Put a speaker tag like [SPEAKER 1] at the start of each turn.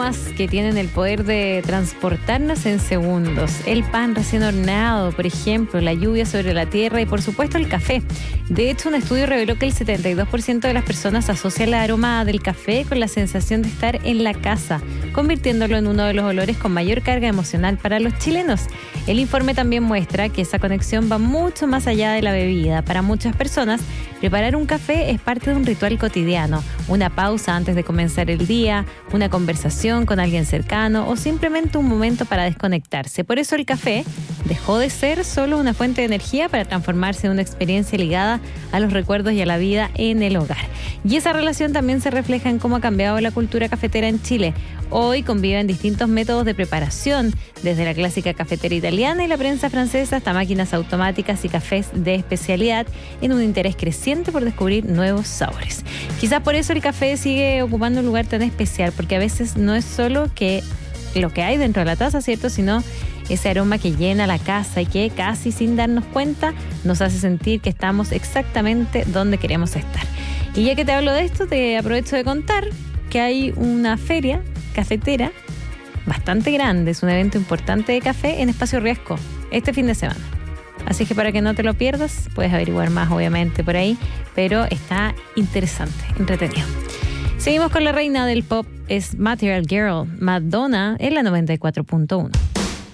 [SPEAKER 1] aromas que tienen el poder de transportarnos en segundos. El pan recién horneado, por ejemplo, la lluvia sobre la tierra y por supuesto el café. De hecho, un estudio reveló que el 72% de las personas asocia el aroma del café con la sensación de estar en la casa, convirtiéndolo en uno de los olores con mayor carga emocional para los chilenos. El informe también muestra que esa conexión va mucho más allá de la bebida. Para muchas personas, preparar un café es parte de un ritual cotidiano, una pausa antes de comenzar el día, una conversación con alguien cercano o simplemente un momento para desconectarse. Por eso el café dejó de ser solo una fuente de energía para transformarse en una experiencia ligada a los recuerdos y a la vida en el hogar. Y esa relación también se refleja en cómo ha cambiado la cultura cafetera en Chile. Hoy conviven distintos métodos de preparación, desde la clásica cafetera italiana y la prensa francesa hasta máquinas automáticas y cafés de especialidad, en un interés creciente por descubrir nuevos sabores. Quizás por eso el café sigue ocupando un lugar tan especial, porque a veces no es solo que lo que hay dentro de la taza, ¿cierto?, sino ese aroma que llena la casa y que casi sin darnos cuenta nos hace sentir que estamos exactamente donde queremos estar. Y ya que te hablo de esto, te aprovecho de contar que hay una feria cafetera bastante grande, es un evento importante de café en Espacio Riesco este fin de semana. Así que para que no te lo pierdas, puedes averiguar más obviamente por ahí, pero está interesante, entretenido. Seguimos con la reina del pop, es Material Girl, Madonna en la 94.1.